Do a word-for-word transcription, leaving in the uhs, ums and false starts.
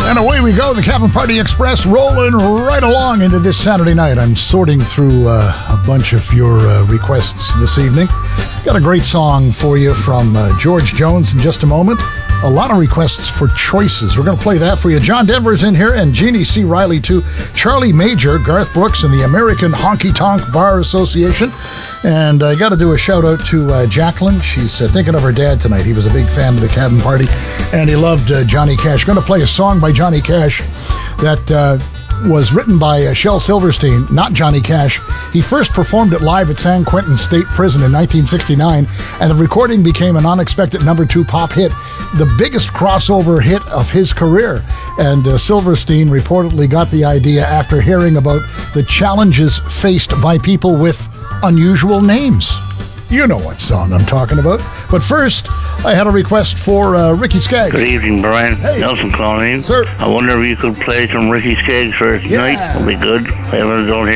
And away we go, the Cabin Party Express rolling right along into this Saturday night. I'm sorting through uh, a bunch of your uh, requests this evening. Got a great song for you from uh, George Jones in just a moment. A lot of requests for choices. We're going to play that for you. John Denver's in here and Jeannie C. Riley too. Charlie Major, Garth Brooks, and the American Honky Tonk Bar Association. And I got to do a shout out to uh, Jacqueline. She's uh, thinking of her dad tonight. He was a big fan of the Cabin Party and he loved uh, Johnny Cash. Going to play a song by Johnny Cash that uh, was written by uh, Shel Silverstein, not Johnny Cash. He first performed it live at San Quentin State Prison in nineteen sixty-nine, and the recording became an unexpected number two pop hit, the biggest crossover hit of his career. And uh, Silverstein reportedly got the idea after hearing about the challenges faced by people with unusual names. You know what song I'm talking about. But first, I had a request for uh, Ricky Skaggs. Good evening, Brian. Hey. Nelson calling in. Sir. I wonder if you could play some Ricky Skaggs for us Yeah. tonight. It'll be good. I haven't done